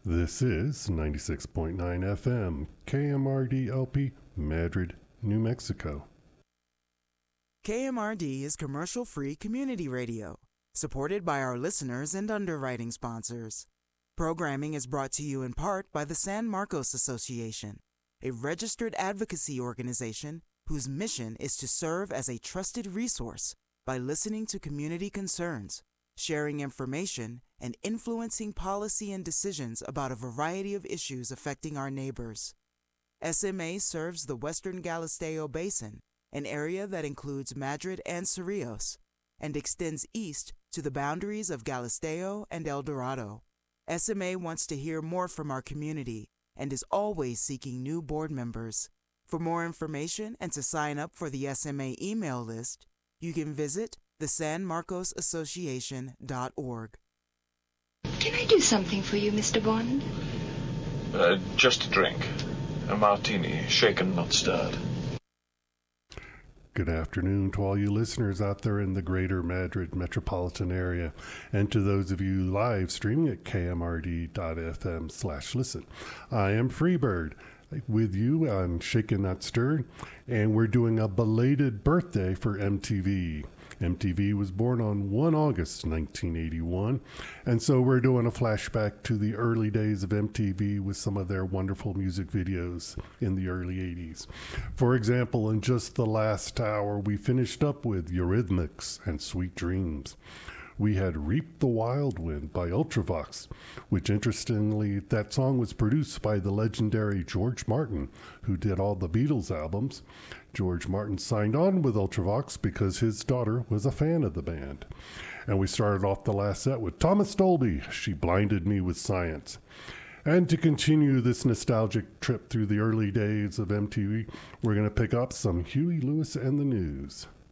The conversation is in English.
This is 96.9 FM, KMRD LP, Madrid, New Mexico. KMRD is commercial-free community radio, supported by our listeners and underwriting sponsors. Programming is brought to you in part by the San Marcos Association, a registered advocacy organization whose mission is to serve as a trusted resource by listening to community concerns, sharing information, and influencing policy and decisions about a variety of issues affecting our neighbors. SMA serves the Western Galisteo Basin, an area that includes Madrid and Cerrillos, and extends east to the boundaries of Galisteo and El Dorado. SMA wants to hear more from our community and is always seeking new board members. For more information and to sign up for the SMA email list, you can visit thesanmarcosassociation.org. Can I do something for you, Mr. Bond? Just a drink. A martini, shaken, not stirred. Good afternoon to all you listeners out there in the greater Madrid metropolitan area, and to those of you live streaming at kmrd.fm/listen. I am Freebird with you on Shaken Not Stirred, and we're doing a belated birthday for MTV. MTV was born on 1 August 1981, and so we're doing a flashback to the early days of MTV with some of their wonderful music videos in the early 80s. For example, in just the last hour, we finished up with Eurythmics and Sweet Dreams. We had Reap the Wild Wind by Ultravox, which interestingly, that song was produced by the legendary George Martin, who did all the Beatles albums. George Martin signed on with Ultravox because his daughter was a fan of the band. And we started off the last set with Thomas Dolby, She Blinded Me with Science. And to continue this nostalgic trip through the early days of MTV, we're going to pick up some Huey Lewis and the News.